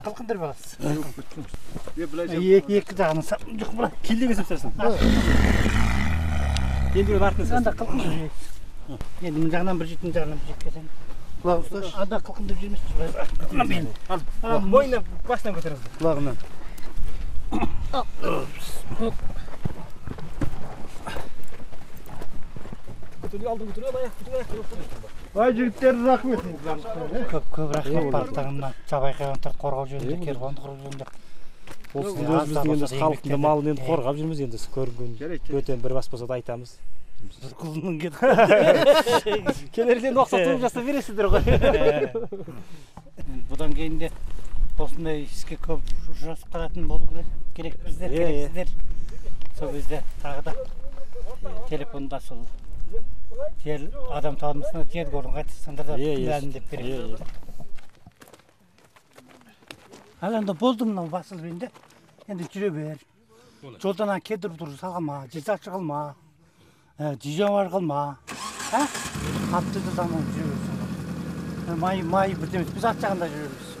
Кылкындыр баласы. Екі жағын жоқ бұла. Келдеген сапсарсың. Енді бір артына Анда кылкындыр жейсіз. Енді мұн жағынан бір жетін жағынан бір жеткесен. құлақ ұсташ. Анда кылкындыр жейміз. Ал, бойына басынан көтеріңіз. Құлағынан. Алдын көтеріп, аяқ. Ай жігіттер рахмет. Көп рахмет барлықтарына. Жабайқайғандар қорғау жөнінде, керуанды құру жөнінде. Осы өзіміздің енді халықтың малын енді қорғап жүрміз енді көрінген бөтен бір бас болса да айтамыз. Бір қызының кетіп. Келерден ұқсатып жасап бересіздер ғой. Бұдан кейін де осындай іске көп жасып қалатын болу керек біздер, керексіздер. Сол кезде тағы да телефонда сол адам танымысына жер көрін қайтырсаңдар да бәрін деп береді. Ал енді болды мынау басылып енді. Енді жүре бер. Жолдан кедіріп тұрып салғама, жезақшы қылма, жижамар қылма. Атты да заман жүре берсін. Май бірдемес, біз ат жағында жүреміз.